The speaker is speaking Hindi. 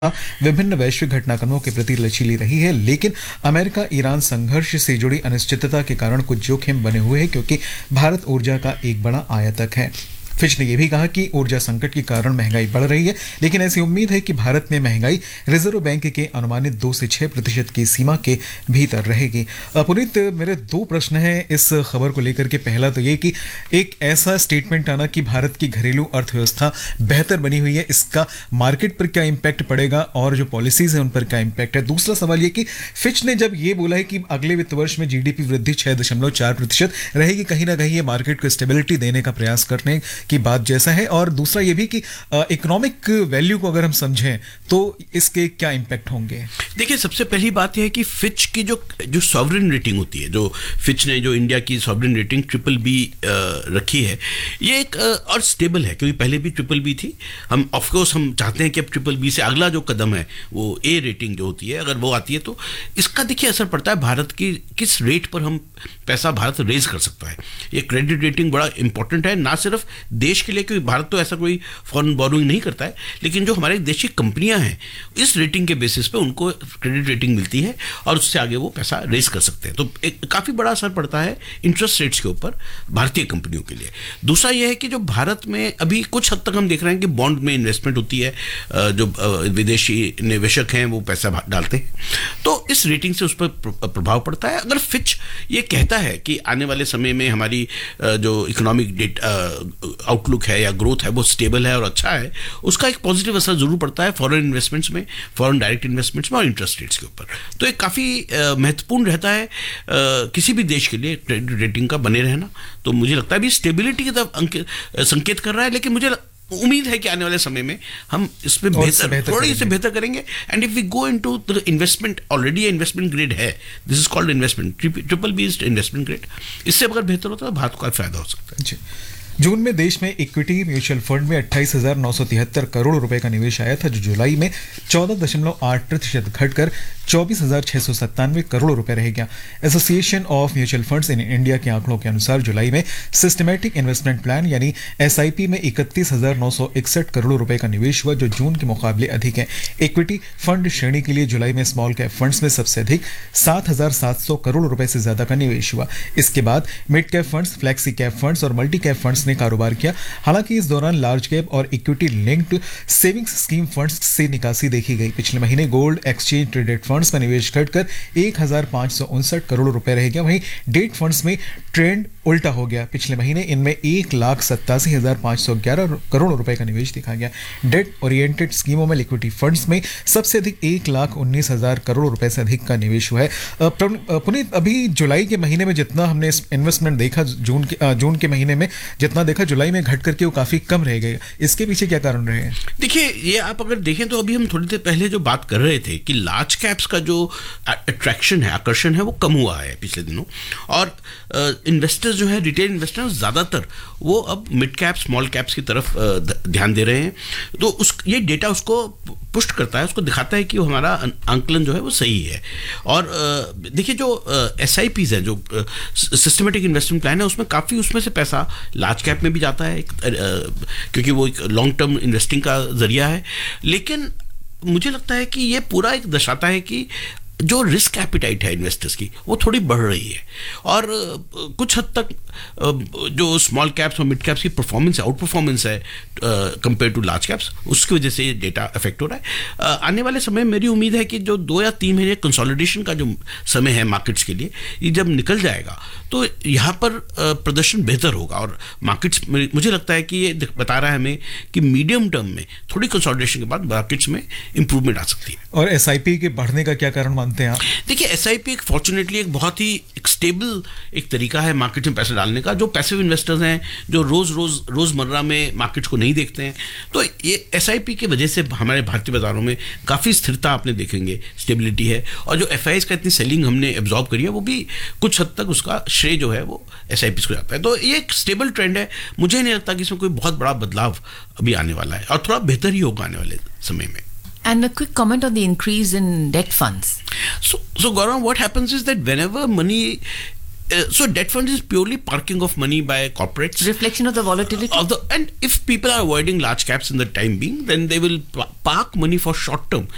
विभिन्न वैश्विक घटनाक्रमों के प्रति लचीली रही है, लेकिन अमेरिका ईरान संघर्ष से जुड़ी अनिश्चितता के कारण कुछ जोखिम बने हुए हैं क्योंकि भारत ऊर्जा का एक बड़ा आयातक है। फिच ने यह भी कहा कि ऊर्जा संकट के कारण महंगाई बढ़ रही है, लेकिन ऐसी उम्मीद है कि भारत में महंगाई रिजर्व बैंक के अनुमानित 2 से 6% की सीमा के भीतर रहेगी। पुनीत, मेरे 2 प्रश्न हैं इस खबर को लेकर के। पहला तो ये कि एक ऐसा स्टेटमेंट आना कि भारत की घरेलू अर्थव्यवस्था बेहतर बनी हुई है, इसका मार्केट पर क्या इम्पैक्ट पड़ेगा और जो पॉलिसीज है उन पर क्या इम्पैक्ट है। दूसरा सवाल ये कि फिच ने जब ये बोला है कि अगले वित्त वर्ष में जीडीपी वृद्धि 6.4% रहेगी, कहीं ना कहीं ये मार्केट को स्टेबिलिटी देने का प्रयास करने की बात जैसा है। और दूसरा ये भी कि इकोनॉमिक वैल्यू को अगर हम समझें तो इसके क्या इम्पैक्ट होंगे। देखिए, सबसे पहली बात यह है कि फिच की जो सॉवरेन रेटिंग होती है, जो फिच ने जो इंडिया की सॉवरेन रेटिंग BBB रखी है, ये एक और स्टेबल है, क्योंकि पहले भी BBB थी। हम ऑफकोर्स हम चाहते हैं कि अब BBB से अगला जो कदम है वो A रेटिंग जो होती है, अगर वो आती है तो इसका देखिए असर पड़ता है भारत की किस रेट पर हम पैसा भारत रेज कर सकता है। ये क्रेडिट रेटिंग बड़ा इंपॉर्टेंट है, ना सिर्फ देश के लिए, क्योंकि भारत तो ऐसा कोई फॉरेन बोरोइंग नहीं करता है, लेकिन जो हमारे देश की कंपनियां हैं इस रेटिंग के बेसिस पे उनको क्रेडिट रेटिंग मिलती है और उससे आगे वो पैसा रेज कर सकते हैं। तो एक काफ़ी बड़ा असर पड़ता है इंटरेस्ट रेट्स के ऊपर भारतीय कंपनियों के लिए। दूसरा ये है कि जो भारत में अभी कुछ हद तक हम देख रहे हैं कि बॉन्ड में इन्वेस्टमेंट होती है, जो विदेशी निवेशक हैं वो पैसा डालते हैं, तो इस रेटिंग से उस पर प्रभाव पड़ता है। अगर फिच ये कहता है कि आने वाले समय में हमारी जो इकोनॉमिक आउटलुक है या ग्रोथ है वो स्टेबल है और अच्छा है, उसका एक पॉजिटिव असर जरूर पड़ता है फॉरेन इन्वेस्टमेंट्स में, फॉरेन डायरेक्ट इन्वेस्टमेंट्स में और इंटरेस्ट रेट्स के ऊपर। तो ये काफ़ी महत्वपूर्ण रहता है किसी भी देश के लिए क्रेडिट रेटिंग का बने रहना। तो मुझे लगता है अभी स्टेबिलिटी की तरफ संकेत कर रहा है, लेकिन मुझे उम्मीद है कि आने वाले समय में हम इसमें थोड़ी से बेहतर करेंगे। And if we go into the investment, already investment grade है, this is called investment, BBB is investment grade, इससे अगर बेहतर होता है तो भारत को फायदा हो सकता है। जून में देश में इक्विटी म्यूचुअल फंड में 28,973 करोड़ रुपए का निवेश आया था, जो जुलाई में 14.8% घटकर 24,697 करोड़ रुपए रह गया। Association of mutual funds in India के आंकड़ों के अनुसार जुलाई में सिस्टमैटिक इन्वेस्टमेंट प्लान यानी SIP में 31,961 करोड़ रुपए का निवेश हुआ, जो जून के मुकाबले अधिक है। इक्विटी फंड श्रेणी के लिए जुलाई में स्मॉल कैप फंड्स में सबसे अधिक 7,700 करोड़ रुपए से ज्यादा का निवेश हुआ। इसके बाद mid cap funds, flexi cap funds और मल्टी कैप फंड्स ने कारोबार किया। हालांकि इस दौरान लार्ज कैप और equity linked savings scheme funds से निकासी देखी गई। पिछले महीने गोल्ड एक्सचेंज ट्रेडेड फंड्स में निवेश घटकर 1,559 करोड़ रुपए रह गया। वहीं डेट फंड्स में ट्रेंड उल्टा हो गया। पिछले महीने इनमें 1,87,511 करोड़ रुपए का निवेश देखा गया। डेट ओरिएंटेड स्कीमों में लिक्विडिटी फंड्स में सबसे अधिक 1,19,000 करोड़ रुपए से अधिक का निवेश हुआ है। पुनीत, अभी जुलाई के महीने में जितना हमने इन्वेस्टमेंट देखा, जून के महीने में जितना देखा, जुलाई में घट करके वो काफी कम रह गए। इसके पीछे क्या कारण रहे हैं? देखिए, ये आप अगर देखें तो अभी हम थोड़ी देर पहले जो बात कर रहे थे कि लार्ज कैप्स का जो अट्रैक्शन है, आकर्षण है, वो कम हुआ है पिछले दिनों, और इन्वेस्टर्स जो है, रिटेल इन्वेस्टर्स ज़्यादातर वो अब मिड कैप स्मॉल कैप्स की तरफ ध्यान दे रहे हैं। तो ये डेटा उसको पुष्ट करता है, उसको दिखाता है कि वो हमारा आंकलन जो है वो सही है। और देखिए, जो SIPs है, जो सिस्टमेटिक इन्वेस्टमेंट प्लान है, उसमें काफ़ी उसमें से पैसा लार्ज कैप में भी जाता है, क्योंकि वो एक लॉन्ग टर्म इन्वेस्टिंग का जरिया है। लेकिन मुझे लगता है कि ये पूरा एक दर्शाता है कि जो रिस्क एपिटाइट है इन्वेस्टर्स की वो थोड़ी बढ़ रही है, और कुछ हद तक जो स्मॉल कैप्स और मिड कैप्स की परफॉर्मेंस है, आउट परफॉर्मेंस है कंपेयर टू लार्ज कैप्स, उसकी वजह से ये डेटा अफेक्ट हो रहा है। आने वाले समय मेरी उम्मीद है कि जो 2 या 3 महीने कंसोलिडेशन का जो समय है मार्केट्स के लिए, ये जब निकल जाएगा तो यहाँ पर प्रदर्शन बेहतर होगा, और मार्केट्स, मुझे लगता है कि ये बता रहा है हमें कि मीडियम टर्म में थोड़ी कंसोलिडेशन के बाद मार्केट्स में इंप्रूवमेंट आ सकती है। और SIP के बढ़ने का क्या कारण मानते हैं आप? देखिए, SIP एक फॉर्चुनेटली एक बहुत ही स्टेबल एक तरीका है मार्केट में पैसे डालने का। जो पैसिव इन्वेस्टर्स हैं, जो रोजमर्रा में मार्केट को नहीं देखते हैं, तो ये SIP की वजह से हमारे भारतीय बाजारों में काफ़ी स्थिरता आपने देखेंगे, स्टेबिलिटी है। और जो FIs का इतनी सेलिंग हमने एब्जॉर्ब करी है, वो भी कुछ हद तक उसका श्रेय जो है वो SIPs को जाता है। तो ये एक स्टेबल ट्रेंड है। मुझे नहीं लगता कि इसमें कोई बहुत बड़ा बदलाव अभी आने वाला है, और थोड़ा बेहतर ही होगा आने वाले समय में। And a quick comment on the increase in debt funds. So Gaurav, what happens is that whenever money So debt fund is purely parking of money by corporates. Reflection of the volatility. And if people are avoiding large caps in the time being, then they will park money for short term.